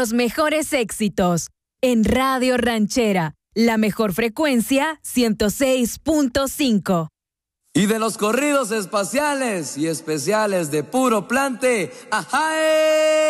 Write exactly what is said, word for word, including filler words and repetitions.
Los mejores éxitos en Radio Ranchera, la mejor frecuencia ciento seis punto cinco. Y de los corridos espaciales y especiales de puro plante, ¡ajá!